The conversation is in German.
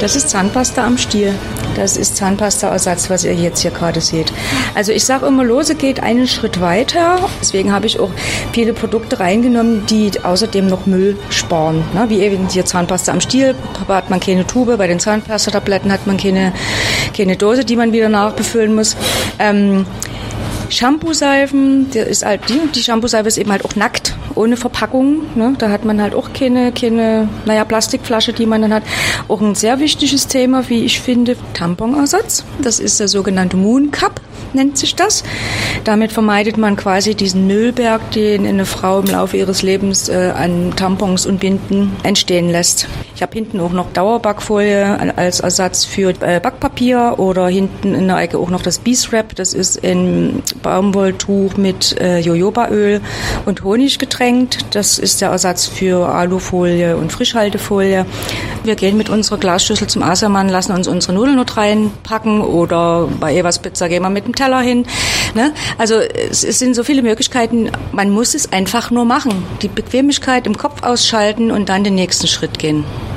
Das ist Zahnpasta am Stiel. Das ist Zahnpasta-Ersatz, was ihr jetzt hier gerade seht. Also ich sage immer, Lose geht einen Schritt weiter. Deswegen habe ich auch viele Produkte reingenommen, die außerdem noch Müll sparen. Ne? Wie eben hier Zahnpasta am Stiel, da hat man keine Tube, bei den Zahnpastatabletten hat man keine Dose, die man wieder nachbefüllen muss. Shampoo-Seifen, die Shampoo-Seife ist eben halt auch nackt, ohne Verpackung. Ne? Da hat man halt auch keine Plastikflasche, die man dann hat. Auch ein sehr wichtiges Thema, wie ich finde, Tamponersatz. Das ist der sogenannte Moon Cup, nennt sich das. Damit vermeidet man quasi diesen Müllberg, den eine Frau im Laufe ihres Lebens an Tampons und Binden entstehen lässt. Ich habe hinten auch noch Dauerbackfolie als Ersatz für Backpapier oder hinten in der Ecke auch noch das Beeswrap. Das ist ein Baumwolltuch mit Jojobaöl und Honig getränkt. Das ist der Ersatz für Alufolie und Frischhaltefolie. Wir gehen mit unserer Glasschüssel zum Asermann, lassen uns unsere Nudeln dort reinpacken oder bei Evas Pizza gehen wir mit dem Teller hin. Ne? Also es sind so viele Möglichkeiten. Man muss es einfach nur machen. Die Bequemlichkeit im Kopf ausschalten und dann den nächsten Schritt gehen.